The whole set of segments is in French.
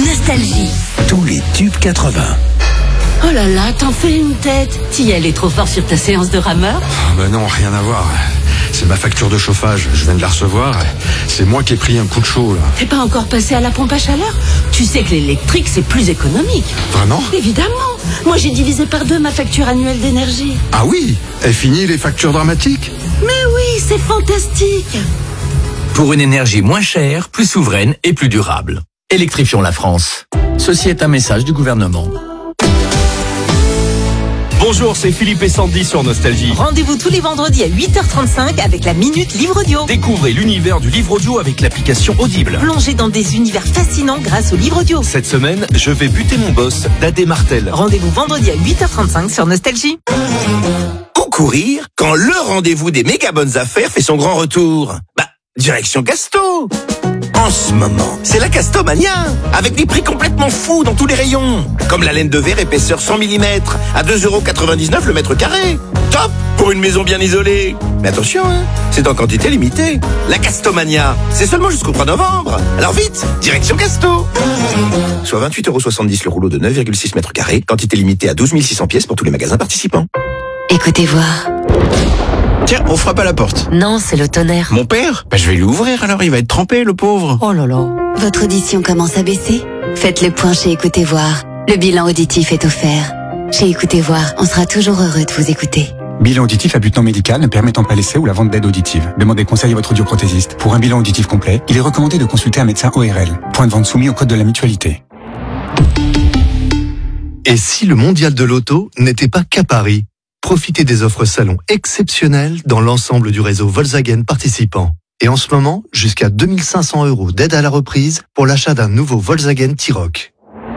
Nostalgie. Tous les tubes 80. Oh là là, t'en fais une tête. T'y est trop fort sur ta séance de rameur? Ben non, rien à voir. C'est ma facture de chauffage, je viens de la recevoir. C'est moi qui ai pris un coup de chaud, là. T'es pas encore passé à la pompe à chaleur? Tu sais que l'électrique, c'est plus économique. Vraiment? Évidemment. Moi, j'ai divisé par 2 ma facture annuelle d'énergie. Ah oui? Est fini les factures dramatiques? Mais oui, c'est fantastique. Pour une énergie moins chère, plus souveraine et plus durable. Électrifions la France. Ceci est un message du gouvernement. Bonjour, c'est Philippe et Sandy sur Nostalgie. Rendez-vous tous les vendredis à 8h35 avec la Minute Livre Audio. Découvrez l'univers du livre audio avec l'application Audible. Plongez dans des univers fascinants grâce au livre audio. Cette semaine, je vais buter mon boss, Dadé Martel. Rendez-vous vendredi à 8h35 sur Nostalgie. Où courir quand le rendez-vous des méga bonnes affaires fait son grand retour? Direction Casto. En ce moment, c'est la Castomania, avec des prix complètement fous dans tous les rayons. Comme la laine de verre épaisseur 100 mm, à 2,99€ le mètre carré. Top pour une maison bien isolée. Mais attention, c'est en quantité limitée. La Castomania, c'est seulement jusqu'au 3 novembre. Alors vite, direction Casto. Soit 28,70€ le rouleau de 9,6 mètres carrés, quantité limitée à 12 600 pièces pour tous les magasins participants. Écoutez voir. Tiens, on frappe à la porte. Non, c'est le tonnerre. Mon père? Je vais lui ouvrir alors, il va être trempé, le pauvre. Oh là là. Votre audition commence à baisser? Faites le point chez Écoutez voir. Le bilan auditif est offert. Chez Écoutez voir, on sera toujours heureux de vous écouter. Bilan auditif à but non médical ne permettant pas l'essai ou la vente d'aide auditive. Demandez conseil à votre audioprothésiste. Pour un bilan auditif complet, il est recommandé de consulter un médecin ORL. Point de vente soumis au code de la mutualité. Et si le mondial de l'auto n'était pas qu'à Paris? Profitez des offres salon exceptionnelles dans l'ensemble du réseau Volkswagen participant. Et en ce moment, jusqu'à 2500 € d'aide à la reprise pour l'achat d'un nouveau Volkswagen T-Roc.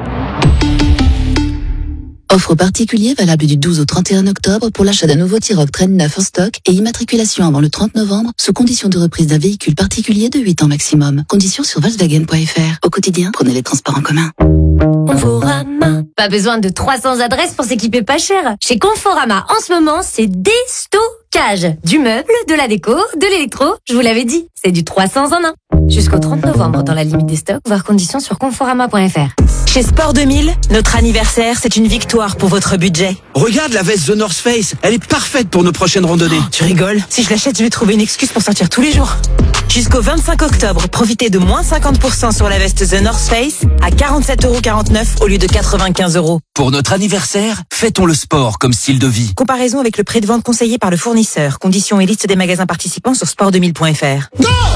Offre particulier valable du 12 au 31 octobre pour l'achat d'un nouveau T-Roc Traîne neuf en stock et immatriculation avant le 30 novembre sous condition de reprise d'un véhicule particulier de 8 ans maximum. Conditions sur Volkswagen.fr. Au quotidien, prenez les transports en commun. Conforama. Pas besoin de 300 adresses pour s'équiper pas cher. Chez Conforama, en ce moment, c'est déstockage. Du meuble, de la déco, de l'électro. Je vous l'avais dit, c'est du 300 en 1. Jusqu'au 30 novembre dans la limite des stocks, voir conditions sur conforama.fr. Chez Sport 2000, notre anniversaire, c'est une victoire pour votre budget. Regarde la veste The North Face, elle est parfaite pour nos prochaines randonnées. Tu rigoles? Si je l'achète, je vais trouver une excuse pour sortir tous les jours. Jusqu'au 25 octobre, profitez de moins 50% sur la veste The North Face à 47,49€ au lieu de 95€. Pour notre anniversaire, fêtons le sport comme style de vie. Comparaison avec le prix de vente conseillé par le fournisseur. Conditions et liste des magasins participants sur sport2000.fr.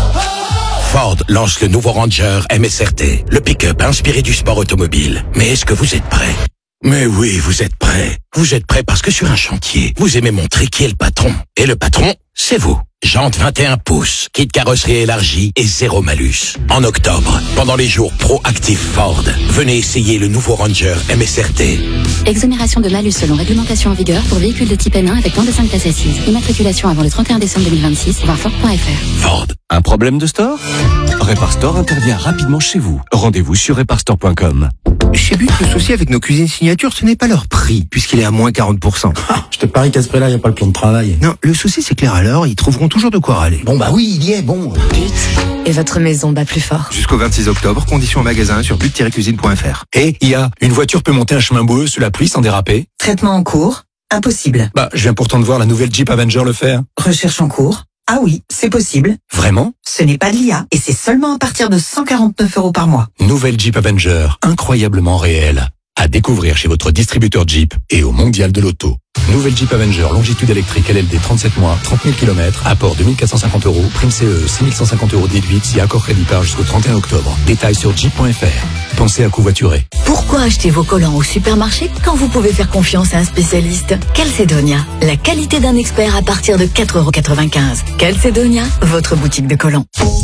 Ford lance le nouveau Ranger MSRT, le pick-up inspiré du sport automobile. Mais est-ce que vous êtes prêts? Mais oui, vous êtes prêts. Vous êtes prêts parce que sur un chantier, vous aimez montrer qui est le patron. Et le patron, c'est vous. Jantes 21 pouces, kit carrosserie élargie et 0 malus. En octobre, pendant les jours Pro-Active Ford, venez essayer le nouveau Ranger MSRT. Exonération de malus selon réglementation en vigueur pour véhicules de type N1 avec moins de 5 places assises. Immatriculation avant le 31 décembre 2026, voir Ford.fr. Ford. Un problème de store? Reparstore intervient rapidement chez vous. Rendez-vous sur reparstore.com. Chez But, le souci avec nos cuisines signatures, ce n'est pas leur prix, puisqu'il est à moins 40%. Je te parie qu'à ce prix-là, il n'y a pas le plan de travail. Non, le souci c'est que les râleurs, ils trouveront toujours de quoi râler. Bon bah oui, il y est, bon. But. Et votre maison bat plus fort. Jusqu'au 26 octobre, conditions en magasin sur but-cuisine.fr. Et une voiture peut monter un chemin boueux sous la pluie sans déraper? Traitement en cours? Impossible. Je viens pourtant de voir la nouvelle Jeep Avenger le faire. Recherche en cours? Ah oui, c'est possible. Vraiment? Ce n'est pas de l'IA et c'est seulement à partir de 149€ par mois. Nouvelle Jeep Avenger, incroyablement réelle. À découvrir chez votre distributeur Jeep et au Mondial de l'Auto. Nouvelle Jeep Avenger, longitude électrique LLD 37 mois, 30 000 km, apport 2450€, prime CE 6150€ déduite si accord crédit par jusqu'au 31 octobre. Détails sur jeep.fr. Pensez à covoiturer. Pourquoi acheter vos collants au supermarché quand vous pouvez faire confiance à un spécialiste? Calcedonia, la qualité d'un expert à partir de 4,95€. Calcedonia, votre boutique de collants.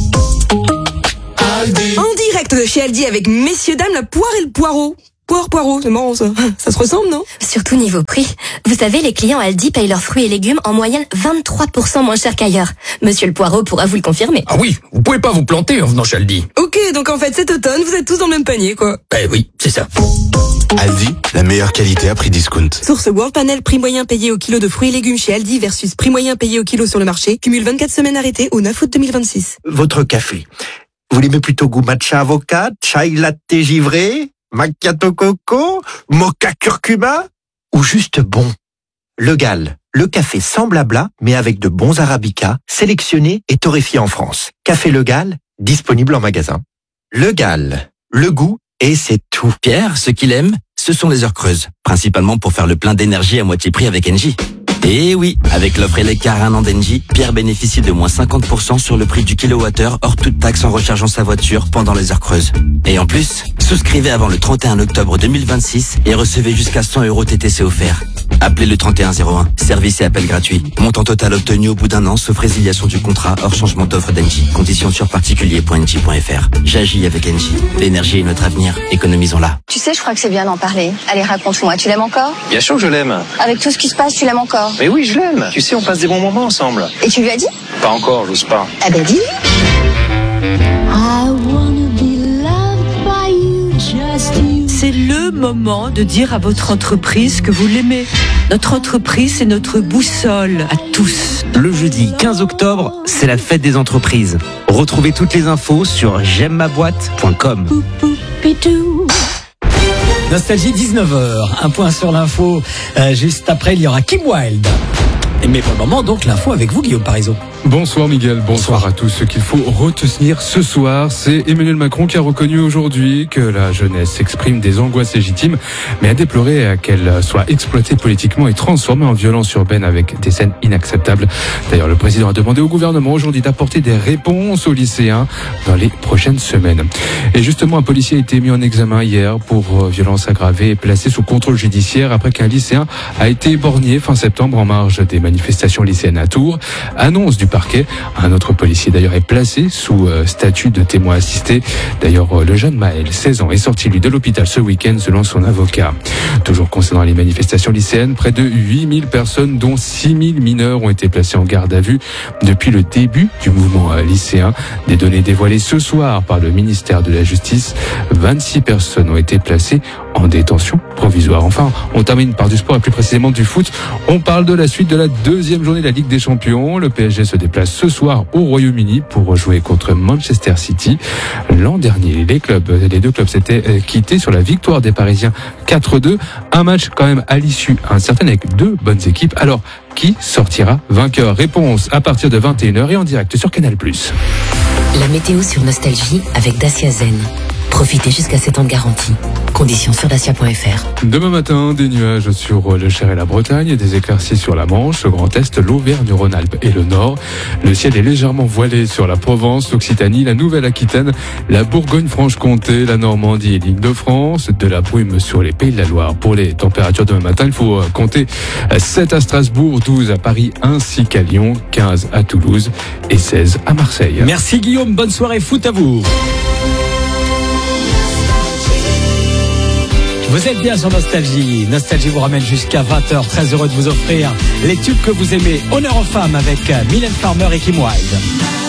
En direct de chez Aldi avec messieurs dames la poire et le poireau. Poireau, c'est marrant ça. Ça se ressemble, non? Surtout niveau prix. Vous savez, les clients Aldi payent leurs fruits et légumes en moyenne 23% moins cher qu'ailleurs. Monsieur le Poireau pourra vous le confirmer. Ah oui, vous pouvez pas vous planter en venant chez Aldi. Ok, donc en fait cet automne, vous êtes tous dans le même panier, quoi. Oui, c'est ça. Aldi, la meilleure qualité à prix discount. Source World Panel, prix moyen payé au kilo de fruits et légumes chez Aldi versus prix moyen payé au kilo sur le marché. Cumule 24 semaines arrêtées au 9 août 2026. Votre café. Vous l'aimez plutôt goût matcha avocat, chai latte givré, macchiato coco, mocha curcuma ou juste bon? Le Gall, le café sans blabla, mais avec de bons arabicas, sélectionnés et torréfiés en France. Café Le Gall, disponible en magasin. Le Gall, le goût et c'est tout. Pierre, ce qu'il aime, ce sont les heures creuses, principalement pour faire le plein d'énergie à moitié prix avec Engie. Et oui, avec l'offre Elecar 1 an d'Engie, Pierre bénéficie de moins 50% sur le prix du kilowattheure hors toute taxe en rechargeant sa voiture pendant les heures creuses. Et en plus, souscrivez avant le 31 octobre 2026 et recevez jusqu'à 100 € TTC offerts. Appelez le 3101, service et appel gratuit. Montant total obtenu au bout d'un an, sauf résiliation du contrat hors changement d'offre d'Engie. Conditions sur particulier.engie.fr. J'agis avec Engie. L'énergie est notre avenir, économisons-la. Tu sais, je crois que c'est bien d'en parler. Allez, raconte-moi, tu l'aimes encore? Bien sûr que je l'aime. Avec tout ce qui se passe, tu l'aimes encore? Mais oui, je l'aime. Tu sais, on passe des bons moments ensemble. Et tu lui as dit? Pas encore, j'ose pas. Ah ben dis. C'est le moment de dire à votre entreprise que vous l'aimez. Notre entreprise, c'est notre boussole à tous. Le jeudi 15 octobre, c'est la fête des entreprises. Retrouvez toutes les infos sur j'aime-ma-boîte.com. Nostalgie 19h, un point sur l'info. Juste après, il y aura Kim Wilde. Mais pour le moment, donc, l'info avec vous, Guillaume Parisot. Bonsoir Miguel, bonsoir à tous. Ce qu'il faut retenir ce soir, c'est Emmanuel Macron qui a reconnu aujourd'hui que la jeunesse exprime des angoisses légitimes, mais a déploré qu'elle soit exploitée politiquement et transformée en violence urbaine avec des scènes inacceptables. D'ailleurs, le président a demandé au gouvernement aujourd'hui d'apporter des réponses aux lycéens dans les prochaines semaines. Et justement, un policier a été mis en examen hier pour violence aggravée et placé sous contrôle judiciaire après qu'un lycéen a été éborgné fin septembre en marge des manifestations lycéennes à Tours. Annonce du parquet. Un autre policier d'ailleurs est placé sous statut de témoin assisté. D'ailleurs, le jeune Maël, 16 ans, est sorti lui de l'hôpital ce week-end selon son avocat. Toujours concernant les manifestations lycéennes, près de 8000 personnes dont 6000 mineurs ont été placés en garde à vue depuis le début du mouvement lycéen. Des données dévoilées ce soir par le ministère de la Justice. 26 personnes ont été placées en détention provisoire. Enfin, on termine par du sport et plus précisément du foot. On parle de la suite de la deuxième journée de la Ligue des Champions. Le PSG se déplace ce soir au Royaume-Uni pour jouer contre Manchester City. L'an dernier, les deux clubs s'étaient quittés sur la victoire des Parisiens 4-2. Un match quand même à l'issue incertaine avec deux bonnes équipes. Alors, qui sortira vainqueur? Réponse à partir de 21h et en direct sur Canal+. La météo sur Nostalgie avec Dacia Zen. Profitez jusqu'à 7 ans de garantie. Conditions sur dacia.fr. Demain matin, des nuages sur le Cher et la Bretagne et des éclaircies sur la Manche, le Grand Est, l'Auvergne-Rhône-Alpes et le Nord. Le ciel est légèrement voilé sur la Provence, l'Occitanie, la Nouvelle-Aquitaine, la Bourgogne-Franche-Comté, la Normandie et l'Île-de-France. De la brume sur les Pays de la Loire. Pour les températures demain matin, il faut compter 7 à Strasbourg, 12 à Paris ainsi qu'à Lyon, 15 à Toulouse et 16 à Marseille. Merci Guillaume, bonne soirée foot à vous. Vous êtes bien sur Nostalgie. Nostalgie vous ramène jusqu'à 20h. Très heureux de vous offrir les tubes que vous aimez. Honneur aux femmes avec Mylène Farmer et Kim Wilde.